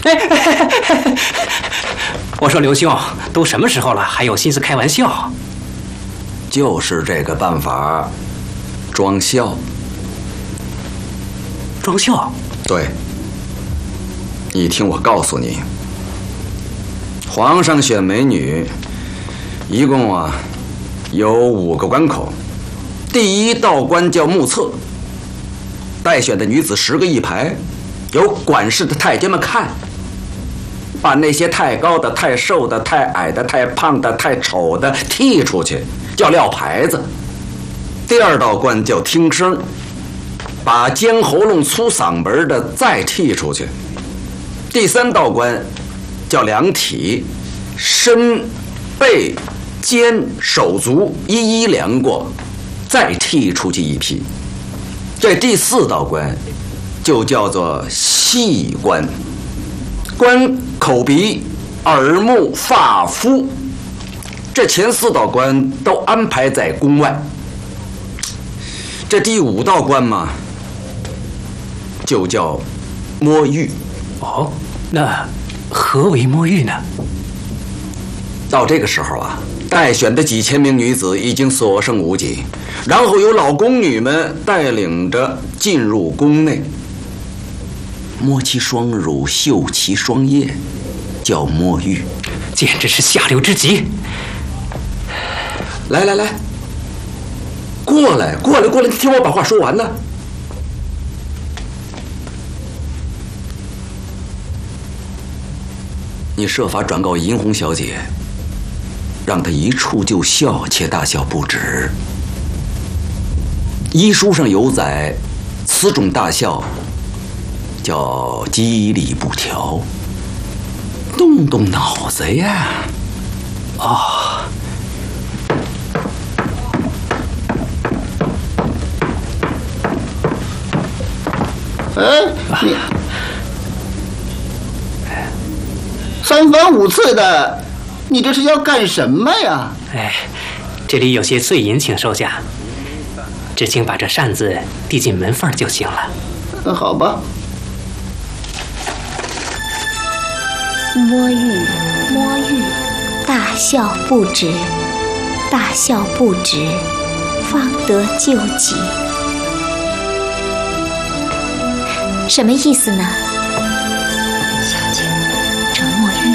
我说刘兄，都什么时候了，还有心思开玩笑？ 就是这个办法，装笑。 装笑？ 对。你听我告诉你，皇上选美女，一共有5个关口。第一道关叫目测，待选的女子10个一排，由管事的太监们看，把那些太高的、太瘦的、太矮的、太胖的、太丑的剔出去，叫撂牌子。第二道关叫听声，把尖喉咙、粗嗓门的再剔出去。第3道关叫量体，身、背、肩、手足一一量过，再剔出去一批。这第4道关就叫做细关，关口鼻、耳目、发肤，这前4道关都安排在宫外。这第5道关嘛，就叫摸玉。 哦，那何为摸玉呢？ 到这个时候待选的几千名女子已经所剩无几，然后由老宫女们带领着进入宫内，摸其双乳，嗅其双腋，叫摸玉， 简直是下流之极。 来，过来，听我把话说完呢。你设法转告银红小姐，让她一触就笑，且大笑不止。医书上有载，此种大笑叫肌理不调，动脑子呀！ 你3番5次的，你这是要干什么呀？ 这里有些碎银，请收下。只请把这扇子递进门缝就行了。 好吧。 摸玉，摸玉，大笑不止，大笑不止，方得救急。什么意思呢？ 小姐，这摸玉，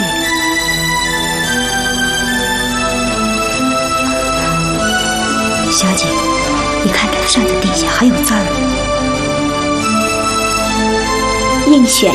小姐，你看这扇子底下还有字儿。 应选